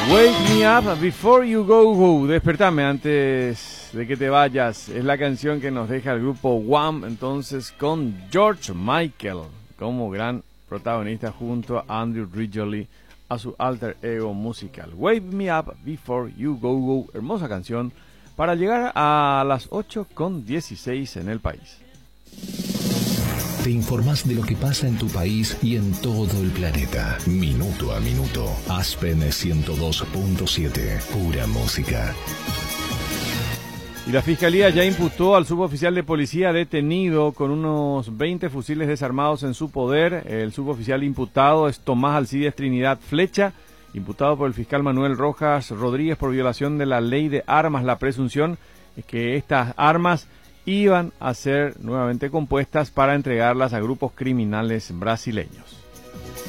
Wake Me Up Before You Go Go. Despertame antes de que te vayas. Es la canción que nos deja el grupo Wham, entonces, con George Michael como gran protagonista junto a Andrew Ridgeley, a su alter ego musical. Wake Me Up Before You Go Go. Hermosa canción para llegar a las 8:16 en el país. Te informás de lo que pasa en tu país y en todo el planeta. Minuto a minuto. Aspen 102.7. Pura música. Y la Fiscalía ya imputó al suboficial de policía detenido con unos 20 fusiles desarmados en su poder. El suboficial imputado es Tomás Alcides Trinidad Flecha, imputado por el fiscal Manuel Rojas Rodríguez por violación de la ley de armas. La presunción es que estas armas iban a ser nuevamente compuestas para entregarlas a grupos criminales brasileños.